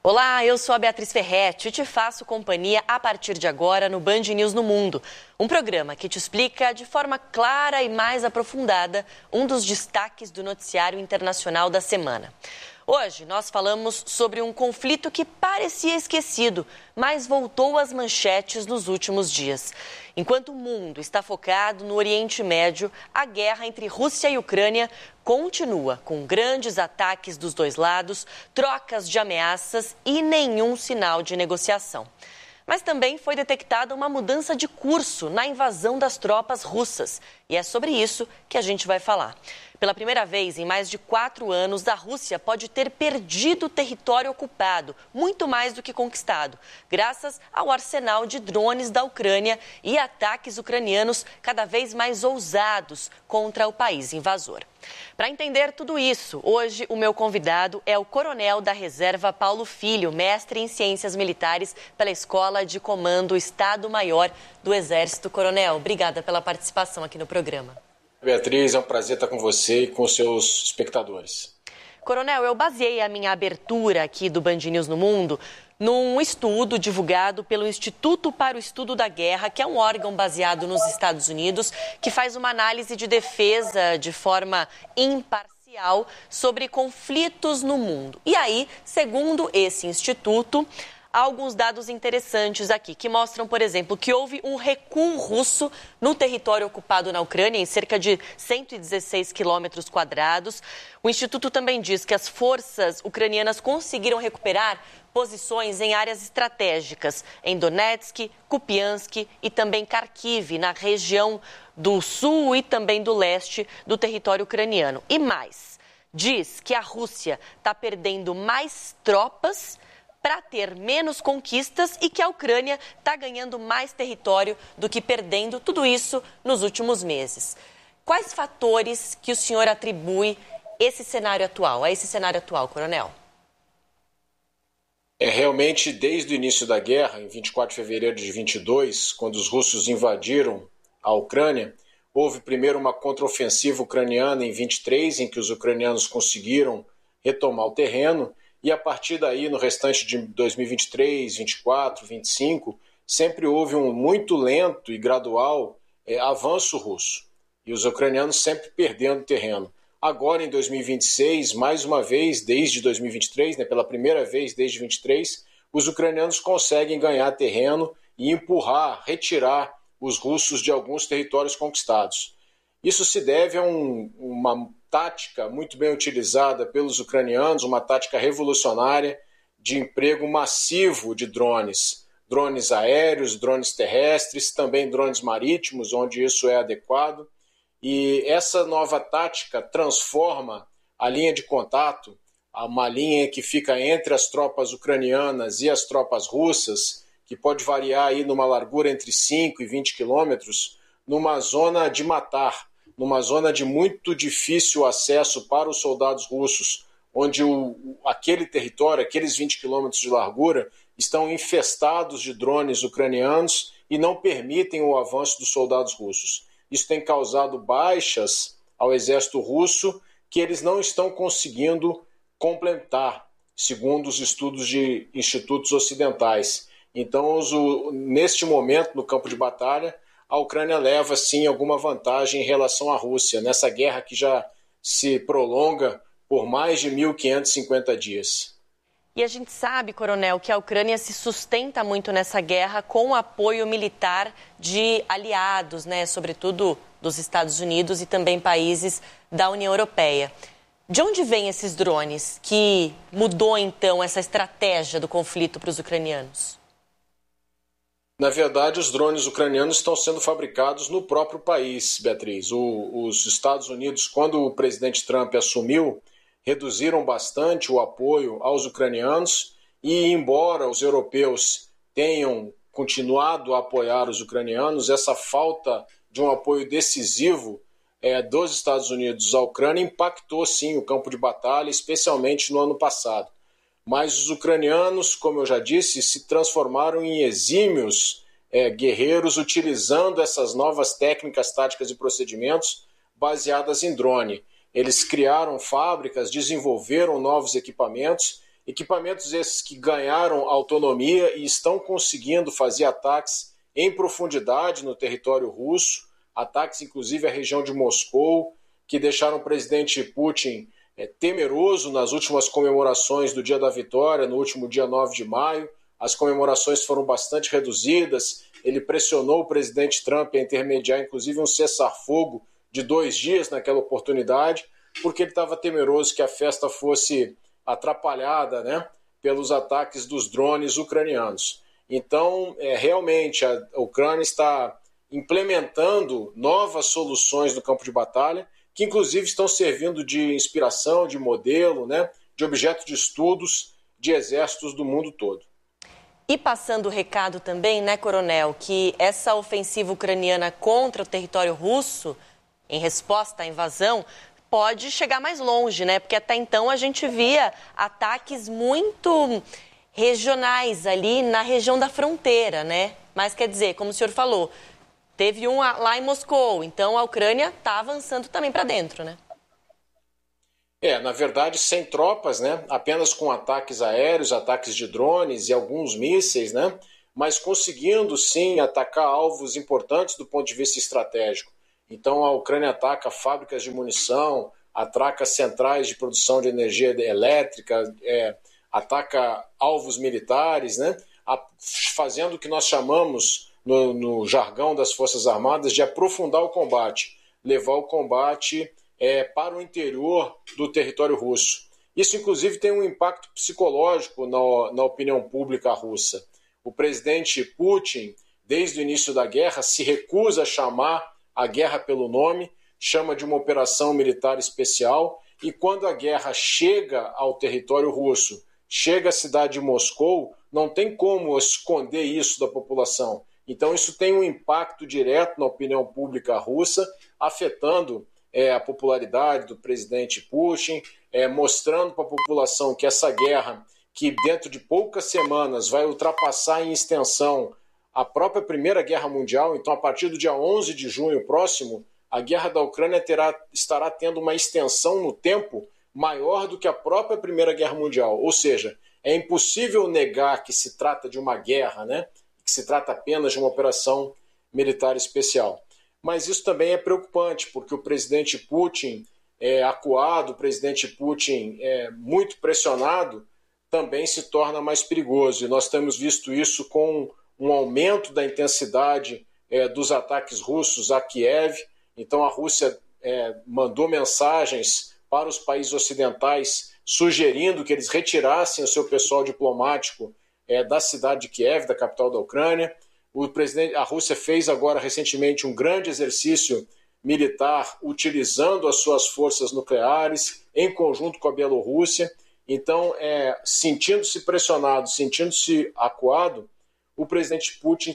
Olá, eu sou a Beatriz Ferretti e te faço companhia a partir de agora no Band News no Mundo. Um programa que te explica de forma clara e mais aprofundada um dos destaques do noticiário internacional da semana. Hoje nós falamos sobre um conflito que parecia esquecido, mas voltou às manchetes nos últimos dias. Enquanto o mundo está focado no Oriente Médio, a guerra entre Rússia e Ucrânia continua, com grandes ataques dos dois lados, trocas de ameaças e nenhum sinal de negociação. Mas também foi detectada uma mudança de curso na invasão das tropas russas. E é sobre isso que a gente vai falar. Pela primeira vez em mais de 4 anos, a Rússia pode ter perdido território ocupado, muito mais do que conquistado, graças ao arsenal de drones da Ucrânia e ataques ucranianos cada vez mais ousados contra o país invasor. Para entender tudo isso, hoje o meu convidado é o coronel da Reserva Paulo Filho, mestre em Ciências Militares pela Escola de Comando Estado-Maior do Exército. Coronel, obrigada pela participação aqui no programa. Beatriz, é um prazer estar com você e com os seus espectadores. Coronel, eu baseei a minha abertura aqui do Band News no Mundo num estudo divulgado pelo Instituto para o Estudo da Guerra, que é um órgão baseado nos Estados Unidos, que faz uma análise de defesa de forma imparcial sobre conflitos no mundo. E aí, segundo esse instituto, há alguns dados interessantes aqui, que mostram, por exemplo, que houve um recuo russo no território ocupado na Ucrânia, em cerca de 116 quilômetros quadrados. O Instituto também diz que as forças ucranianas conseguiram recuperar posições em áreas estratégicas, em Donetsk, Kupiansk e também Kharkiv, na região do sul e também do leste do território ucraniano. E mais, diz que a Rússia está perdendo mais tropas para ter menos conquistas e que a Ucrânia está ganhando mais território do que perdendo, tudo isso nos últimos meses. Quais fatores que o senhor atribui a esse cenário atual, coronel? Realmente, desde o início da guerra, em 24 de fevereiro de 22, quando os russos invadiram a Ucrânia, houve primeiro uma contraofensiva ucraniana em 23, em que os ucranianos conseguiram retomar o terreno, e a partir daí, no restante de 2023, 24, 25, sempre houve um muito lento e gradual avanço russo, e os ucranianos sempre perdendo terreno. Agora, em 2026, mais uma vez, desde 2023, pela primeira vez desde 23, os ucranianos conseguem ganhar terreno e empurrar, retirar os russos de alguns territórios conquistados. Isso se deve a uma tática muito bem utilizada pelos ucranianos, uma tática revolucionária de emprego massivo de drones. Drones aéreos, drones terrestres, também drones marítimos, onde isso é adequado. E essa nova tática transforma a linha de contato, uma linha que fica entre as tropas ucranianas e as tropas russas, que pode variar aí numa largura entre 5 e 20 quilômetros, numa zona de matar, numa zona de muito difícil acesso para os soldados russos, onde aquele território, aqueles 20 quilômetros de largura, estão infestados de drones ucranianos e não permitem o avanço dos soldados russos. Isso tem causado baixas ao exército russo que eles não estão conseguindo completar, segundo os estudos de institutos ocidentais. Então, neste momento, no campo de batalha, a Ucrânia leva, sim, alguma vantagem em relação à Rússia, nessa guerra que já se prolonga por mais de 1.550 dias. E a gente sabe, coronel, que a Ucrânia se sustenta muito nessa guerra com o apoio militar de aliados, sobretudo dos Estados Unidos e também países da União Europeia. De onde vêm esses drones que mudou, então, essa estratégia do conflito para os ucranianos? Na verdade, os drones ucranianos estão sendo fabricados no próprio país, Beatriz. Os Estados Unidos, quando o presidente Trump assumiu, reduziram bastante o apoio aos ucranianos e, embora os europeus tenham continuado a apoiar os ucranianos, essa falta de um apoio decisivo dos Estados Unidos à Ucrânia impactou, sim, o campo de batalha, especialmente no ano passado. Mas os ucranianos, como eu já disse, se transformaram em exímios guerreiros utilizando essas novas técnicas, táticas e procedimentos baseadas em drone. Eles criaram fábricas, desenvolveram novos equipamentos Equipamentos esses que ganharam autonomia e estão conseguindo fazer ataques em profundidade no território russo, ataques inclusive à região de Moscou, que deixaram o presidente Putin temeroso nas últimas comemorações do Dia da Vitória, no último dia 9 de maio. As comemorações foram bastante reduzidas, ele pressionou o presidente Trump a intermediar inclusive um cessar-fogo de 2 dias naquela oportunidade, porque ele estava temeroso que a festa fosse atrapalhada, né, pelos ataques dos drones ucranianos. Então, realmente, a Ucrânia está implementando novas soluções no campo de batalha, que inclusive estão servindo de inspiração, de modelo, né, de objeto de estudos de exércitos do mundo todo. E passando o recado também, né, Coronel, que essa ofensiva ucraniana contra o território russo, em resposta à invasão, pode chegar mais longe, né? Porque até então a gente via ataques muito regionais ali na região da fronteira, né? Mas quer dizer, como o senhor falou, teve um lá em Moscou, então a Ucrânia está avançando também para dentro, né? Na verdade, sem tropas, né? Apenas com ataques aéreos, ataques de drones e alguns mísseis, né? Mas conseguindo, sim, atacar alvos importantes do ponto de vista estratégico. Então, a Ucrânia ataca fábricas de munição, ataca centrais de produção de energia elétrica, ataca alvos militares, né? Fazendo o que nós chamamos, no jargão das Forças Armadas, de aprofundar o combate, levar o combate para o interior do território russo. Isso, inclusive, tem um impacto psicológico na opinião pública russa. O presidente Putin, desde o início da guerra, se recusa a chamar a guerra pelo nome, chama de uma operação militar especial, e quando a guerra chega ao território russo, chega à cidade de Moscou, não tem como esconder isso da população. Então isso tem um impacto direto na opinião pública russa, afetando a popularidade do presidente Putin, mostrando para a população que essa guerra, que dentro de poucas semanas vai ultrapassar em extensão a própria Primeira Guerra Mundial. Então, a partir do dia 11 de junho próximo, a guerra da Ucrânia estará tendo uma extensão no tempo maior do que a própria Primeira Guerra Mundial. Ou seja, é impossível negar que se trata de uma guerra, né? Que se trata apenas de uma operação militar especial. Mas isso também é preocupante, porque o presidente Putin acuado, o presidente Putin muito pressionado, também se torna mais perigoso. E nós temos visto isso com um aumento da intensidade dos ataques russos a Kiev. Então a Rússia mandou mensagens para os países ocidentais sugerindo que eles retirassem o seu pessoal diplomático da cidade de Kiev, da capital da Ucrânia. A Rússia fez agora recentemente um grande exercício militar utilizando as suas forças nucleares em conjunto com a Bielorrússia. Então, sentindo-se pressionado, sentindo-se acuado, o presidente Putin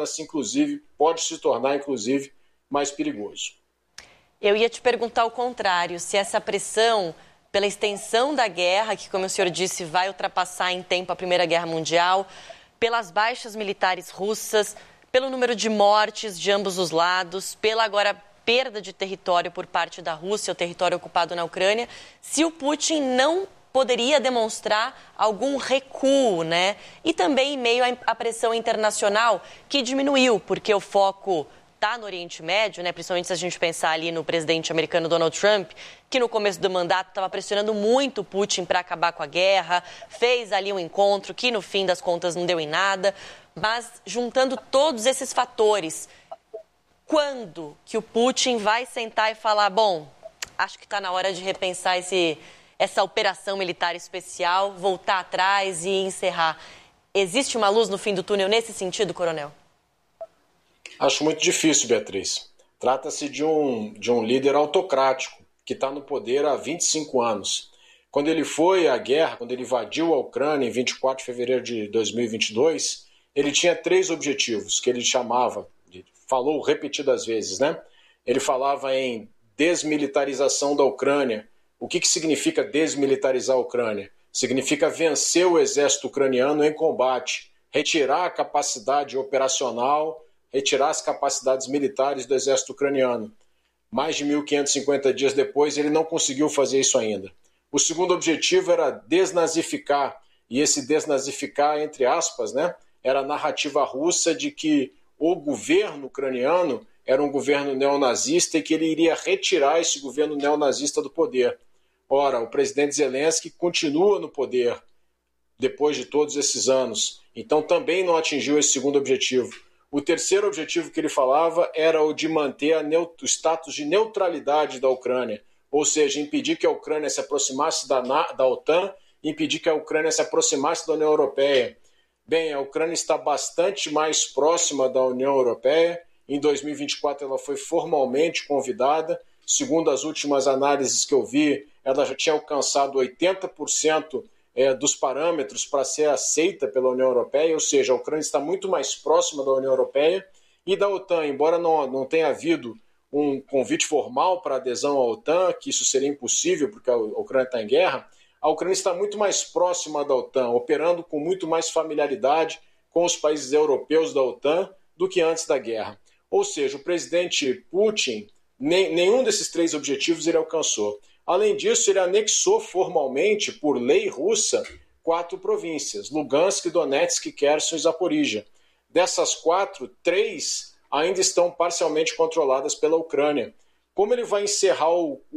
pode se tornar, inclusive, mais perigoso. Eu ia te perguntar o contrário, se essa pressão pela extensão da guerra, que, como o senhor disse, vai ultrapassar em tempo a Primeira Guerra Mundial, pelas baixas militares russas, pelo número de mortes de ambos os lados, pela agora perda de território por parte da Rússia, o território ocupado na Ucrânia, se o Putin não poderia demonstrar algum recuo, né? E também em meio à pressão internacional que diminuiu, porque o foco está no Oriente Médio, né? Principalmente se a gente pensar ali no presidente americano Donald Trump, que no começo do mandato estava pressionando muito o Putin para acabar com a guerra, fez ali um encontro que no fim das contas não deu em nada, mas juntando todos esses fatores, quando que o Putin vai sentar e falar, bom, acho que está na hora de repensar essa operação militar especial, voltar atrás e encerrar? Existe uma luz no fim do túnel nesse sentido, coronel? Acho muito difícil, Beatriz. Trata-se de um líder autocrático que está no poder há 25 anos. Quando ele foi à guerra, quando ele invadiu a Ucrânia em 24 de fevereiro de 2022, ele tinha 3 objetivos que ele falou repetidas vezes, né? Ele falava em desmilitarização da Ucrânia. O que significa desmilitarizar a Ucrânia? Significa vencer o exército ucraniano em combate, retirar a capacidade operacional, retirar as capacidades militares do exército ucraniano. Mais de 1.550 dias depois, ele não conseguiu fazer isso ainda. O segundo objetivo era desnazificar e esse desnazificar, entre aspas, né, era a narrativa russa de que o governo ucraniano era um governo neonazista e que ele iria retirar esse governo neonazista do poder. Ora, o presidente Zelensky continua no poder depois de todos esses anos, então também não atingiu esse segundo objetivo. O terceiro objetivo que ele falava era o de manter o status de neutralidade da Ucrânia, ou seja, impedir que a Ucrânia se aproximasse da OTAN, impedir que a Ucrânia se aproximasse da União Europeia. Bem, a Ucrânia está bastante mais próxima da União Europeia. Em 2024 ela foi formalmente convidada. Segundo as últimas análises que eu vi, ela já tinha alcançado 80% dos parâmetros para ser aceita pela União Europeia, ou seja, a Ucrânia está muito mais próxima da União Europeia e da OTAN, embora não tenha havido um convite formal para adesão à OTAN, que isso seria impossível porque a Ucrânia está em guerra, a Ucrânia está muito mais próxima da OTAN, operando com muito mais familiaridade com os países europeus da OTAN do que antes da guerra. Ou seja, o presidente Putin, nenhum desses três objetivos ele alcançou. Além disso, ele anexou formalmente, por lei russa, 4 províncias, Lugansk, Donetsk, Kherson e Zaporíjia. Dessas 4, 3 ainda estão parcialmente controladas pela Ucrânia. Como ele vai encerrar o